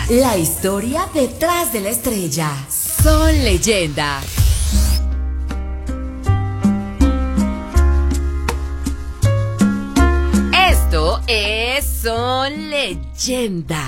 La historia detrás de la estrella. Son leyenda. Esto es Son Leyenda.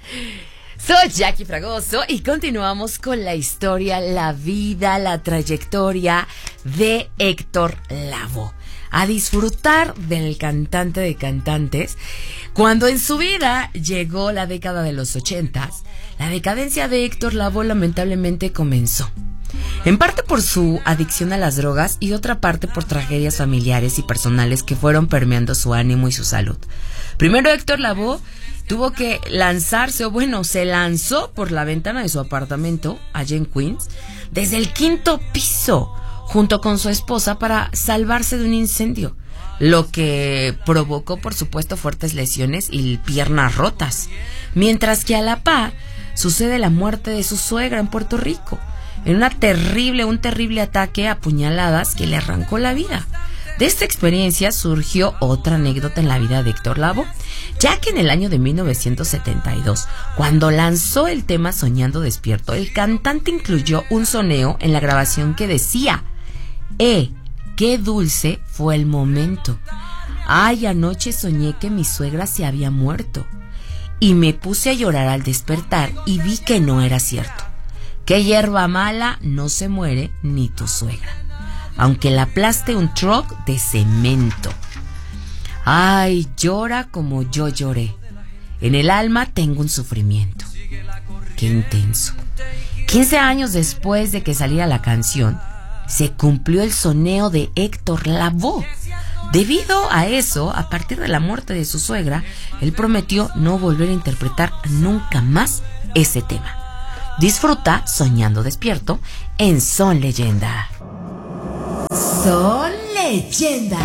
Soy Jackie Fragoso y continuamos con la historia, la vida, la trayectoria de Héctor Lavoe. A disfrutar del cantante de cantantes. Cuando en su vida llegó la década de los 80s, la decadencia de Héctor Lavoe lamentablemente comenzó. En parte por su adicción a las drogas y otra parte por tragedias familiares y personales que fueron permeando su ánimo y su salud. Primero Héctor Lavoe tuvo que lanzarse, o bueno, se lanzó por la ventana de su apartamento allá en Queens, desde el 5º piso, junto con su esposa para salvarse de un incendio, lo que provocó, por supuesto, fuertes lesiones y piernas rotas. Mientras que a la par sucede la muerte de su suegra en Puerto Rico, en un terrible ataque a puñaladas que le arrancó la vida. De esta experiencia surgió otra anécdota en la vida de Héctor Lavoe, ya que en el año de 1972, cuando lanzó el tema Soñando Despierto, el cantante incluyó un soneo en la grabación que decía: qué dulce fue el momento. Ay, anoche soñé que mi suegra se había muerto y me puse a llorar al despertar y vi que no era cierto. Que hierba mala no se muere ni tu suegra, aunque la aplaste un truck de cemento. Ay, llora como yo lloré. En el alma tengo un sufrimiento. Qué intenso. 15 años después de que saliera la canción, se cumplió el soneo de Héctor Lavoe. Debido a eso, a partir de la muerte de su suegra, él prometió no volver a interpretar nunca más ese tema. Disfruta Soñando Despierto en Son Leyenda. Son Leyenda.